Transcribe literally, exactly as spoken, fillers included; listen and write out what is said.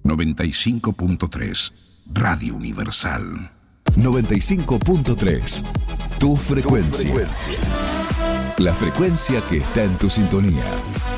noventa y cinco punto tres, Radio Universal. noventa y cinco punto tres, tu frecuencia. Tu frecuencia. La frecuencia que está en tu sintonía.